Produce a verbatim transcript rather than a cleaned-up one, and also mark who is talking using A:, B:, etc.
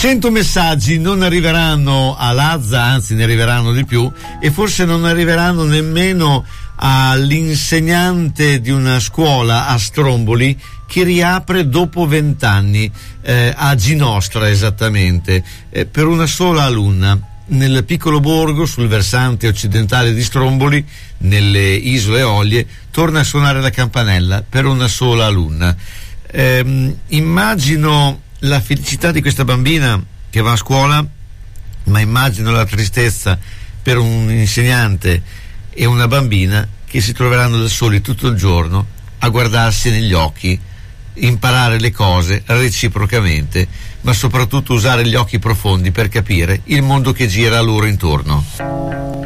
A: cento messaggi non arriveranno a Lazza, anzi ne arriveranno di più, e forse non arriveranno nemmeno all'insegnante di una scuola a Stromboli che riapre dopo vent'anni, eh, a Ginostra esattamente, eh, per una sola alunna. Nel piccolo borgo sul versante occidentale di Stromboli, nelle Isole Eolie, torna a suonare la campanella per una sola alunna. Eh, immagino la felicità di questa bambina che va a scuola, ma immagino la tristezza per un insegnante e una bambina che si troveranno da soli tutto il giorno a guardarsi negli occhi, imparare le cose reciprocamente, ma soprattutto usare gli occhi profondi per capire il mondo che gira a loro intorno.